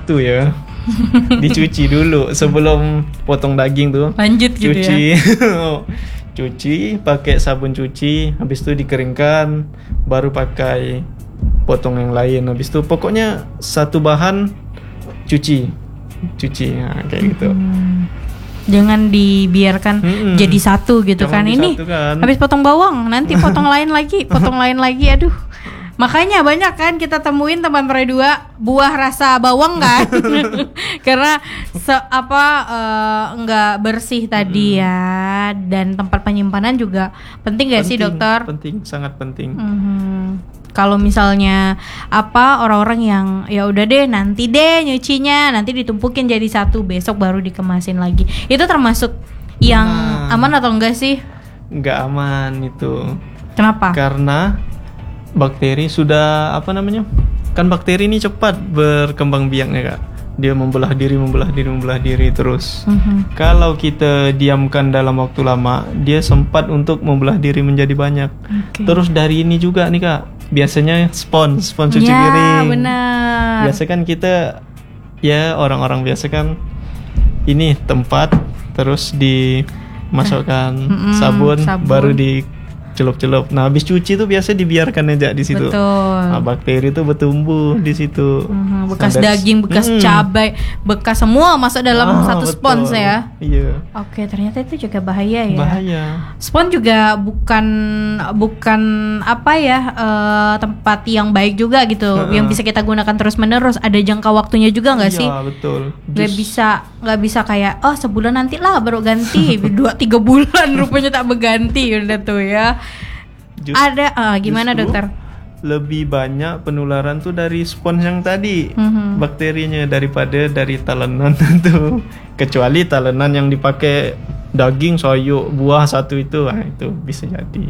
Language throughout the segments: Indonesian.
satu ya. Dicuci dulu sebelum potong daging tuh. Lanjut gitu cuci. ya. Cuci pakai sabun cuci, habis itu dikeringkan, baru pakai potong yang lain. Habis itu pokoknya satu bahan cuci, nah, kayak gitu. Jangan dibiarkan jadi satu gitu. Jangan kan. Ini disatukan. habis potong bawang, nanti potong lain lagi, aduh. Makanya banyak kan kita temuin teman Pre2 buah rasa bawang kan. Karena nggak bersih tadi ya. Dan tempat penyimpanan juga penting gak sih dokter? Penting, sangat penting. Kalau misalnya orang-orang yang ya udah deh nanti deh nyucinya, nanti ditumpukin jadi satu, besok baru dikemasin lagi. Itu termasuk yang aman atau enggak sih? Enggak aman itu. Kenapa? Karena bakteri sudah kan bakteri ini cepat berkembang biaknya Kak. Dia membelah diri terus. Kalau kita diamkan dalam waktu lama, dia sempat untuk membelah diri menjadi banyak. Terus dari ini juga nih Kak, biasanya spons cuci piring. Benar. Biasa kan kita ya orang-orang biasa kan ini tempat terus dimasukkan sabun baru dicelup-celup. Nah, habis cuci tuh biasa dibiarkan aja di situ. Betul. Nah, bakteri tuh bertumbuh di situ. Bekas daging, bekas cabai, bekas semua masuk dalam satu spons ya. Iya. Oke, ternyata itu juga bahaya ya. Bahaya. Spons juga bukan tempat yang baik juga gitu, yang bisa kita gunakan terus-menerus. Ada jangka waktunya juga nggak sih? Iya, betul. Nggak bisa kayak sebulan nanti lah baru ganti. 2-3 bulan rupanya tak berganti udah tuh ya. Ada gimana dokter? Lebih banyak penularan tuh dari spons yang tadi bakterinya daripada dari talenan tuh. Kecuali talenan yang dipakai daging, sayur, buah satu itu bisa jadi.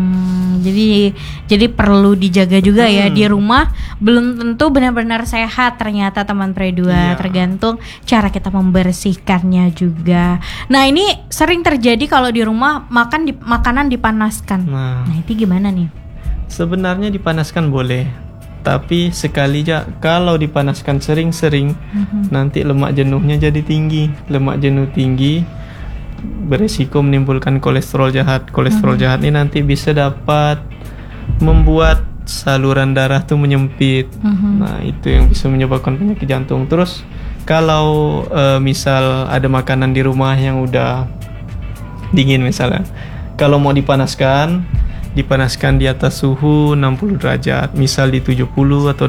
Jadi perlu dijaga juga ya di rumah. Belum tentu benar-benar sehat ternyata teman Pre2. Iya. Tergantung cara kita membersihkannya juga. Nah ini sering terjadi kalau di rumah makanan dipanaskan. Nah itu gimana nih? Sebenarnya dipanaskan boleh, tapi sekali aja. Kalau dipanaskan sering-sering, nanti lemak jenuhnya jadi tinggi. Lemak jenuh tinggi beresiko menimbulkan kolesterol jahat. Kolesterol jahat ini nanti bisa dapat membuat saluran darah tuh menyempit. Nah itu yang bisa menyebabkan penyakit jantung. Terus kalau misal ada makanan di rumah yang udah dingin misalnya, kalau mau dipanaskan di atas suhu 60 derajat, misal di 70 atau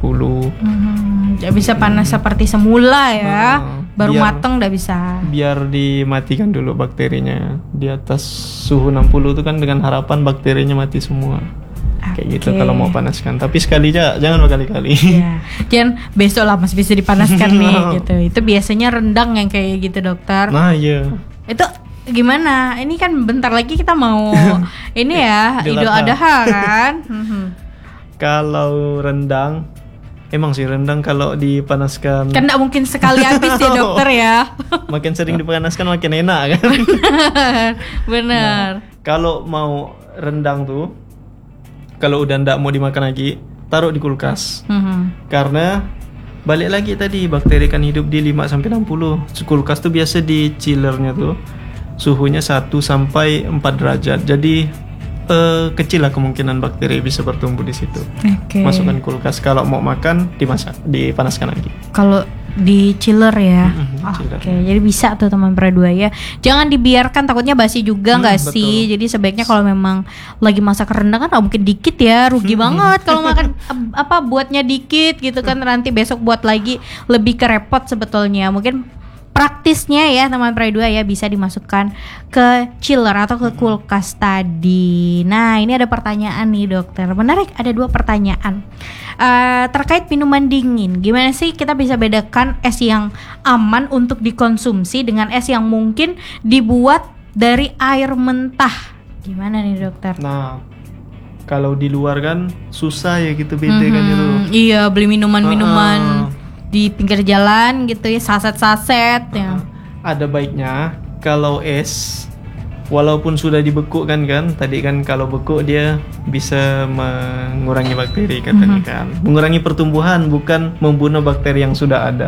80. Gak bisa panas seperti semula ya. Baru mateng gak bisa. Biar dimatikan dulu bakterinya. Di atas suhu 60 itu kan dengan harapan bakterinya mati semua. Kayak gitu kalau mau panaskan. Tapi sekali aja, jangan berkali-kali. Ya. Jangan besok lah masih bisa dipanaskan nih gitu. Itu biasanya rendang yang kayak gitu dokter. Nah iya. Itu gimana? Ini kan bentar lagi kita mau ini ya Idul Adha kan. Kalau rendang, emang sih rendang kalau dipanaskan kan gak mungkin sekali habis ya dokter ya. Makin sering dipanaskan makin enak kan. Bener. Kalau mau rendang tuh, kalau udah ndak mau dimakan lagi, taruh di kulkas. Karena balik lagi tadi, bakteri kan hidup di 5-60. Kulkas tuh biasa di chillernya tuh suhunya 1-4 derajat. Jadi kecil lah kemungkinan bakteri bisa bertumbuh di situ. Masukkan kulkas. Kalau mau makan dipanaskan lagi. Kalau di chiller ya. Jadi bisa tuh teman Pre2 ya. Jangan dibiarkan, takutnya basi juga nggak sih. Jadi sebaiknya kalau memang lagi masak rendang kan mungkin dikit ya, rugi banget kalau makan buatnya dikit gitu kan, nanti besok buat lagi lebih kerepot sebetulnya. Mungkin praktisnya ya teman Pre2 ya, bisa dimasukkan ke chiller atau ke kulkas tadi. Nah ini ada pertanyaan nih dokter, menarik, ada 2 pertanyaan terkait minuman dingin. Gimana sih kita bisa bedakan es yang aman untuk dikonsumsi dengan es yang mungkin dibuat dari air mentah? Gimana nih dokter? Nah kalau di luar kan susah ya gitu bedakannya tuh. Iya, beli minuman-minuman di pinggir jalan gitu ya, saset-saset ya. Ada baiknya kalau es, walaupun sudah dibekukkan kan, tadi kan kalau beku dia bisa mengurangi bakteri katanya kan, mengurangi pertumbuhan, bukan membunuh bakteri yang sudah ada.